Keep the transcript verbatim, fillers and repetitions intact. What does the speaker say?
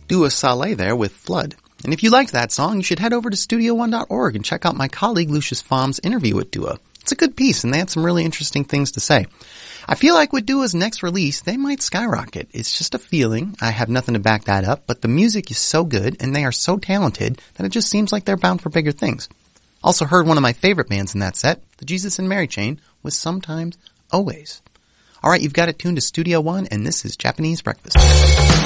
Dua Saleh there with Flood. And if you liked that song, you should head over to studio one dot org and check out my colleague Lucius Pham's interview with Dua. It's a good piece, and they had some really interesting things to say. I feel like with Dua's next release, they might skyrocket. It's just a feeling. I have nothing to back that up, but the music is so good, and they are so talented that it just seems like they're bound for bigger things. Also heard one of my favorite bands in that set, the Jesus and Mary Chain, with Sometimes, Always. Alright, you've got it tuned to Studio One, and this is Japanese Breakfast.